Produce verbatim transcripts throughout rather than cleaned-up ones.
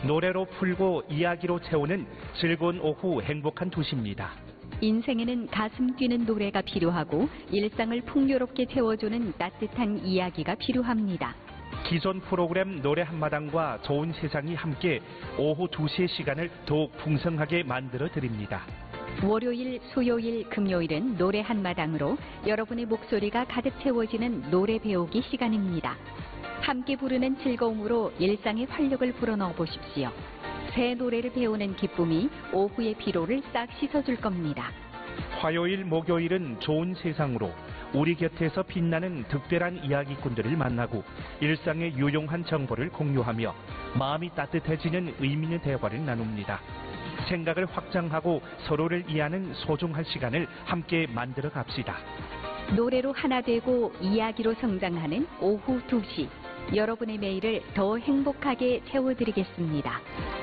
노래로 풀고 이야기로 채우는 즐거운 오후 행복한 도시입니다. 인생에는 가슴 뛰는 노래가 필요하고 일상을 풍요롭게 채워주는 따뜻한 이야기가 필요합니다. 기존 프로그램 노래 한마당과 좋은 세상이 함께 오후 두 시의 시간을 더욱 풍성하게 만들어 드립니다. 월요일, 수요일, 금요일은 노래 한마당으로 여러분의 목소리가 가득 채워지는 노래 배우기 시간입니다. 함께 부르는 즐거움으로 일상의 활력을 불어넣어 보십시오. 새 노래를 배우는 기쁨이 오후의 피로를 싹 씻어줄 겁니다. 화요일, 목요일은 좋은 세상으로 우리 곁에서 빛나는 특별한 이야기꾼들을 만나고 일상의 유용한 정보를 공유하며 마음이 따뜻해지는 의미 있는 대화를 나눕니다. 생각을 확장하고 서로를 이해하는 소중한 시간을 함께 만들어 갑시다. 노래로 하나 되고 이야기로 성장하는 오후 두 시. 여러분의 매일을 더 행복하게 채워드리겠습니다.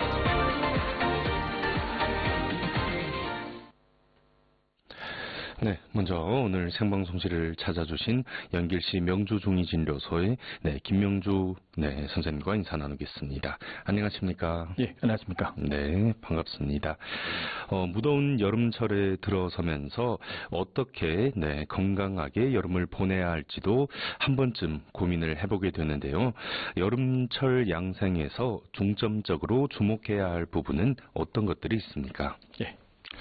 네, 먼저 오늘 생방송실을 찾아주신 연길시 명주중이진료소의 네, 김명주 네, 선생님과 인사 나누겠습니다. 안녕하십니까? 예, 안녕하십니까? 네, 반갑습니다. 어, 무더운 여름철에 들어서면서 어떻게 네, 건강하게 여름을 보내야 할지도 한 번쯤 고민을 해보게 되는데요. 여름철 양생에서 중점적으로 주목해야 할 부분은 어떤 것들이 있습니까? 예.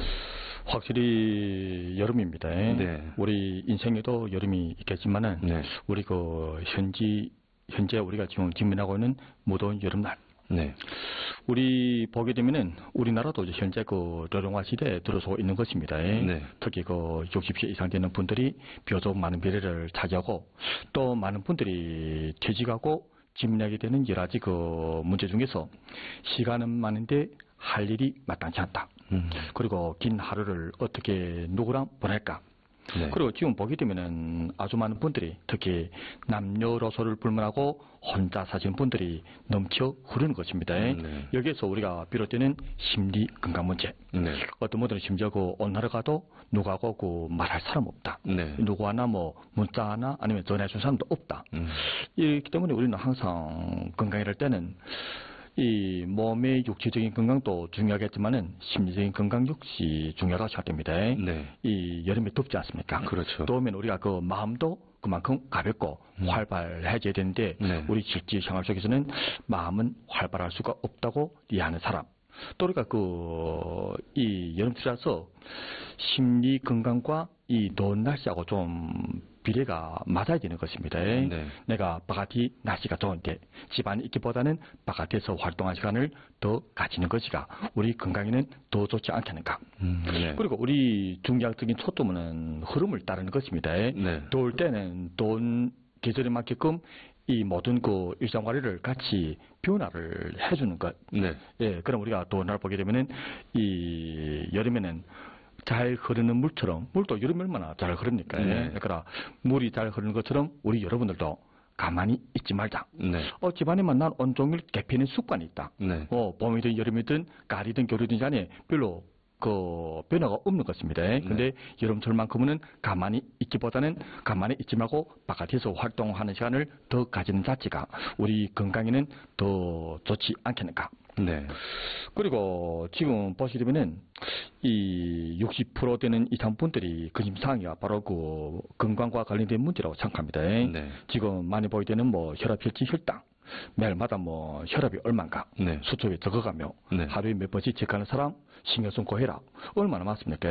확실히 여름입니다. 네. 우리 인생에도 여름이 있겠지만은 네. 우리 그 현지 현재 우리가 지금 직면하고 있는 무더운 여름날. 네. 우리 보게 되면은 우리나라도 이제 현재 그 노령화 시대에 들어서고 있는 것입니다. 네. 특히 그 육십 세 이상 되는 분들이 비교적 많은 비례를 차지하고 또 많은 분들이 퇴직하고 직면하게 되는 여러 가지 그 문제 중에서 시간은 많은데 할 일이 마땅치 않다. 음. 그리고 긴 하루를 어떻게 누구랑 보낼까? 네. 그리고 지금 보게 되면은 아주 많은 분들이 특히 남녀로소를 불문하고 혼자 사시는 분들이 넘쳐 흐르는 것입니다. 음, 네. 여기에서 우리가 비롯되는 심리 건강 문제. 네. 어떤 분들은 심지어 그 온나라 가도 누구하고 그 말할 사람 없다. 네. 누구 하나 뭐 문자 하나 아니면 전해준 사람도 없다. 음. 이렇기 때문에 우리는 항상 건강이랄 때는 이 몸의 육체적인 건강도 중요하겠지만은 심리적인 건강 역시 중요하다고 생각됩니다. 네. 이 여름에 덥지 않습니까? 그렇죠. 더우면 우리가 그 마음도 그만큼 가볍고 음. 활발해져야 되는데 네. 우리 실제 생활 속에서는 마음은 활발할 수가 없다고 이해하는 사람. 또 우리가 그 이 여름철이라서 심리 건강과 이 더운 날씨하고 좀 비례가 맞아야 되는 것입니다. 네. 내가 바깥이 날씨가 좋은데 집안에 있기보다는 바깥에서 활동할 시간을 더 가지는 것이가 우리 건강에는 더 좋지 않겠는가. 음, 네. 그리고 우리 중의학적인 초점은 흐름을 따르는 것입니다. 네. 더울 때는 더운 계절에 맞게끔 이 모든 그 일상관리를 같이 변화를 해주는 것. 네. 예, 그럼 우리가 더운 날 보게 되면은 이 여름에는 잘 흐르는 물처럼, 물도 여름에 얼마나 잘 흐릅니까? 네. 그러니까 물이 잘 흐르는 것처럼 우리 여러분들도 가만히 있지 말자. 네. 어, 집안에만 난 온종일 개피는 습관이 있다. 네. 어, 봄이든 여름이든 가을이든 겨울이든 간에 별로 그 변화가 없는 것입니다. 근데 여름철만큼은 가만히 있기보다는 가만히 있지 말고 바깥에서 활동하는 시간을 더 가지는 자체가 우리 건강에는 더 좋지 않겠는가. 네. 그리고 지금 보시게 되면은 이 육십 퍼센트 되는 이상 분들이 근심상이가 바로 그 건강과 관련된 문제라고 생각합니다. 네. 지금 많이 보이게 되는 뭐 혈압, 혈증, 혈당 매일마다 뭐 혈압이 얼마인가 네. 수첩에 적어가며 네. 하루에 몇 번씩 체크하는 사람 신경 쓰고 해라 얼마나 많습니까?